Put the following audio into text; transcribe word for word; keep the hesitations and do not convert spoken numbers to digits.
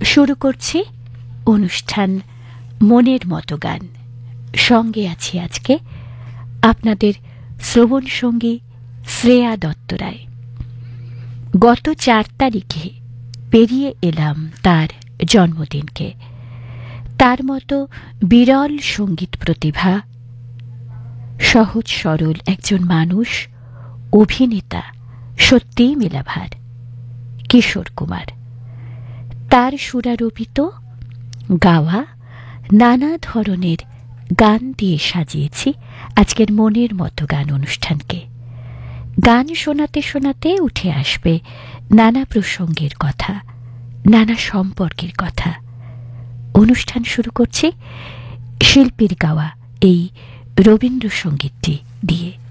শুরু করছি অনুষ্ঠান মনের মতো গান। সঙ্গে আছি আজকে আপনাদের শ্রবণ সঙ্গী শ্রেয়া দত্ত রায়। গত চার তারিখে পেরিয়ে এলাম তার জন্মদিনকে। তার মতো বিরল সঙ্গীত প্রতিভা, সহজ সরল একজন মানুষ, অভিনেতা, সত্যিই মিলাভার কিশোর কুমার। তার সুরারোপিত গাওয়া নানা ধরনের গান দিয়ে সাজিয়েছি আজকের মনের মতো গান অনুষ্ঠানকে। গান শোনাতে শোনাতে উঠে আসবে নানা প্রসঙ্গের কথা, নানা সম্পর্কের কথা। অনুষ্ঠান শুরু করছি শিল্পীর গাওয়া এই রবীন্দ্রসঙ্গীতটি দিয়ে।